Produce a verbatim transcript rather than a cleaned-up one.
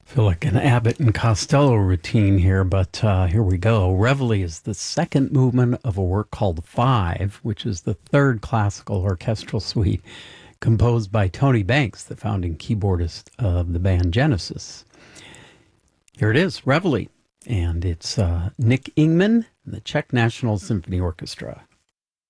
Feel like an Abbott and Costello routine here, but uh, here we go. Reveille is the second movement of a work called Five, which is the third classical orchestral suite composed by Tony Banks, the founding keyboardist of the band Genesis. Here it is, Reveille, and it's uh, Nick Ingman and the Czech National Symphony Orchestra.